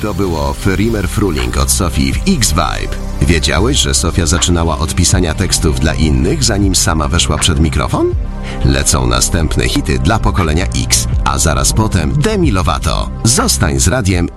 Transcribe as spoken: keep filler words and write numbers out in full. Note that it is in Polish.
to było Ferimer Fruling od Sofii w X-Vibe. Wiedziałeś, że Sofia zaczynała od pisania tekstów dla innych, zanim sama weszła przed mikrofon? Lecą następne hity dla pokolenia X, a zaraz potem Demi Lovato. Zostań z radiem